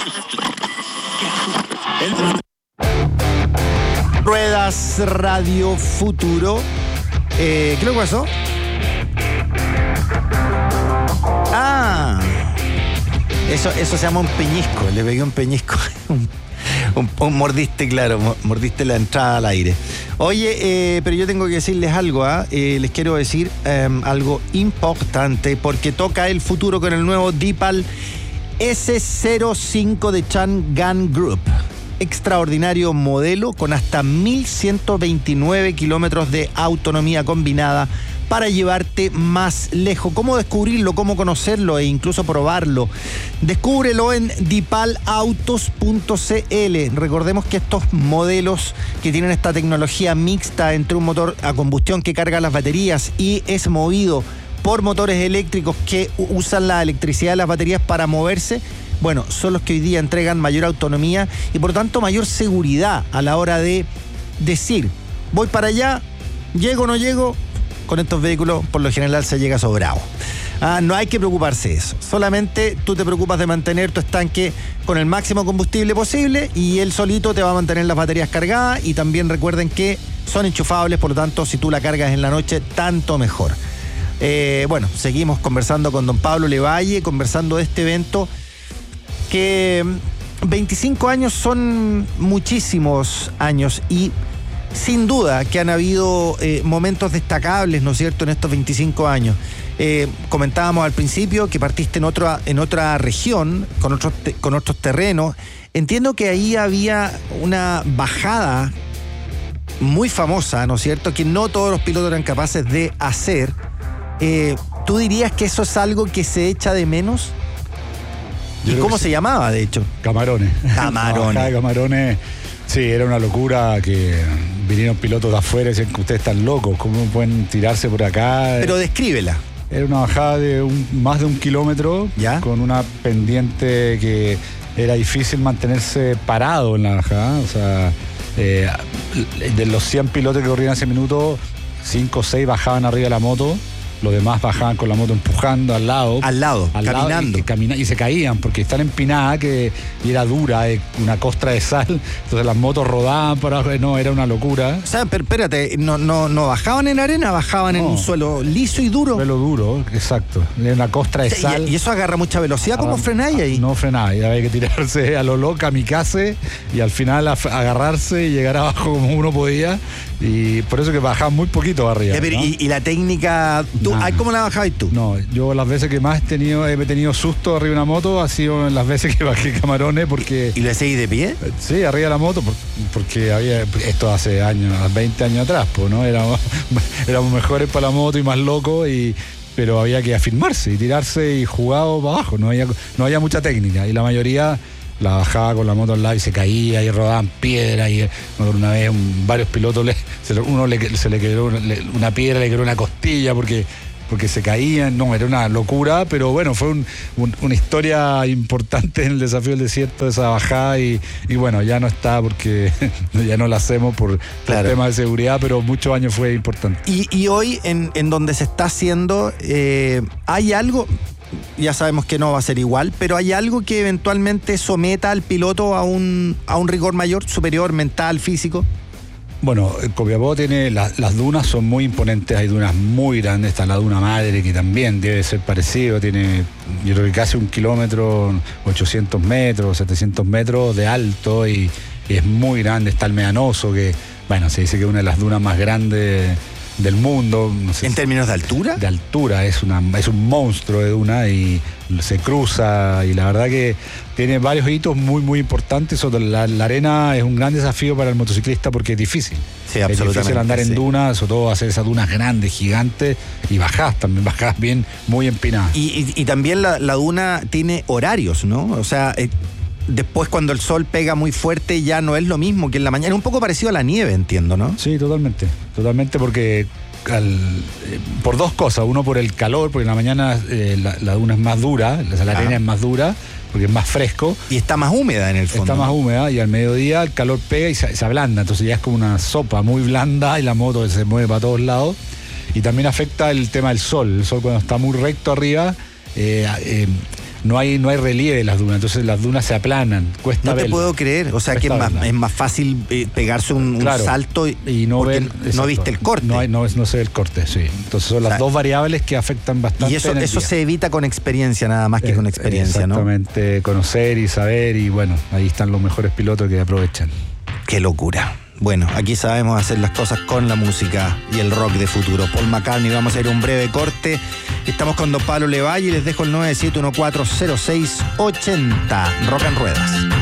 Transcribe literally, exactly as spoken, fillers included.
Ruedas Radio Futuro. Eh, ¿Qué es lo que pasó? Ah, eso, eso se llama un peñisco. Le pegué un peñisco. un, un, un mordiste, claro, mordiste la entrada al aire. Oye, eh, pero yo tengo que decirles algo, ¿ah? ¿eh? Les quiero decir eh, algo importante, porque toca el futuro con el nuevo Deepal ese cero cinco de Chang'an Group. Extraordinario modelo con hasta mil ciento veintinueve kilómetros de autonomía combinada para llevarte más lejos. ¿Cómo descubrirlo? ¿Cómo conocerlo? E incluso probarlo. Descúbrelo en deepal autos punto c l. Recordemos que estos modelos que tienen esta tecnología mixta entre un motor a combustión que carga las baterías y es movido por motores eléctricos que usan la electricidad de las baterías para moverse, bueno, son los que hoy día entregan mayor autonomía y por lo tanto mayor seguridad a la hora de decir, voy para allá, llego o no llego. Con estos vehículos por lo general se llega sobrado. Ah, no hay que preocuparse de eso. Solamente tú te preocupas de mantener tu estanque con el máximo combustible posible y él solito te va a mantener las baterías cargadas. Y también recuerden que son enchufables, por lo tanto si tú la cargas en la noche, tanto mejor. Eh, bueno, seguimos conversando con don Pablo Levalle, conversando de este evento que veinticinco años son muchísimos años y sin duda que han habido eh, momentos destacables, ¿no es cierto?, en estos veinticinco años. Eh, comentábamos al principio que partiste en otra, en otra región, con otros, te, con otros terrenos. Entiendo que ahí había una bajada muy famosa, ¿no es cierto?, que no todos los pilotos eran capaces de hacer. Eh, ¿Tú dirías que eso es algo que se echa de menos? Yo ¿Y cómo se sí. llama, de hecho? Camarones. Camarones. No, Camarones, sí, era una locura que vinieron pilotos de afuera y decían que ustedes están locos, ¿cómo pueden tirarse por acá? Pero descríbela. Era una bajada de un, más de un kilómetro, ¿ya?, con una pendiente que era difícil mantenerse parado en la bajada. O sea, eh, de los cien pilotos que corrían ese minuto, cinco o seis bajaban arriba de la moto. Los demás bajaban con la moto empujando al lado. Al lado, al caminando. Lado y, y, camina, y se caían porque están empinadas que, y era dura, eh, una costra de sal. Entonces las motos rodaban por abajo. No, era una locura. O sea, pero espérate, no, no, no bajaban en arena, bajaban no. en un suelo liso y duro. Suelo duro, exacto. Era una costra de o sea, sal. Y, y eso agarra mucha velocidad. ¿Cómo frenáis ahí? No frenáis, había que tirarse a lo loco, kamikaze, y al final a, agarrarse y llegar abajo como uno podía. Y por eso que bajaban muy poquito arriba. Ya, pero, ¿no? y, y la técnica, ¿tú, nah. ¿cómo la bajabas tú? No, yo las veces que más he tenido, he tenido susto arriba de una moto ha sido en las veces que bajé Camarones porque... ¿Y lo hacéis de pie? Sí, arriba de la moto, porque había esto hace años, veinte años atrás, pues, ¿no? Éramos, éramos mejores para la moto y más locos, y, pero había que afirmarse y tirarse y jugado para abajo, no había, no había mucha técnica, y la mayoría la bajaba con la moto al lado y se caía y rodaban piedra. Y una vez un, varios pilotos, le, se, uno le, se le quedó una, una piedra, le quedó una costilla porque, porque se caían. No, era una locura, pero bueno, fue un, un, una historia importante en el desafío del desierto, esa bajada. Y, y bueno, ya no está porque ya no la hacemos por, claro, por temas de seguridad, pero muchos años fue importante. Y, y hoy, en, en donde se está haciendo, eh, ¿hay algo? Ya sabemos que no va a ser igual, pero ¿hay algo que eventualmente someta al piloto a un, a un rigor mayor, superior, mental, físico? Bueno, Copiapó tiene, la, las dunas son muy imponentes, hay dunas muy grandes, está la duna madre que también debe ser parecido, tiene yo creo que casi un kilómetro, ochocientos metros, setecientos metros de alto, y, y es muy grande. Está el Medanoso, que bueno, se dice que es una de las dunas más grandes del mundo. No sé, ¿en términos de altura? De altura, es, una, es un monstruo de duna y se cruza, y la verdad que tiene varios hitos muy muy importantes. La, la arena es un gran desafío para el motociclista porque es difícil. Sí, es difícil andar en sí. dunas, sobre todo hacer esas dunas grandes, gigantes, y bajás también, bajás bien, muy empinadas. Y, y, y también la, la duna tiene horarios, ¿no? O sea, eh, después cuando el sol pega muy fuerte ya no es lo mismo que en la mañana. Es un poco parecido a la nieve, entiendo, ¿no? Sí, totalmente, totalmente, porque al, eh, por dos cosas. Uno, por el calor, porque en la mañana eh, la, la duna es más dura, la arena ah. es más dura, porque es más fresco. Y está más húmeda en el fondo. Está más húmeda, y al mediodía el calor pega y se, se ablanda, entonces ya es como una sopa muy blanda y la moto se mueve para todos lados. Y también afecta el tema del sol. El sol, cuando está muy recto arriba, eh, eh, no hay, no hay relieve en las dunas, entonces las dunas se aplanan, cuesta No te verlas. puedo creer, o sea que es más, es más fácil eh, pegarse un, un Claro. salto y, Y no porque ver, no exacto. viste el corte. No, hay- no, no se ve el corte, sí. Entonces son las O sea, dos variables que afectan bastante. y eso, en el eso día. se evita con experiencia nada más que Eh, con experiencia, ¿no? Exactamente, conocer y saber, y bueno, ahí están los mejores pilotos que aprovechan. Qué locura. Bueno, aquí sabemos hacer las cosas con la música y el rock de futuro. Paul McCartney, vamos a ir a un breve corte. Estamos con Don Pablo Levalle y les dejo el nueve siete uno cuatro cero seis ocho cero. Rock and Ruedas.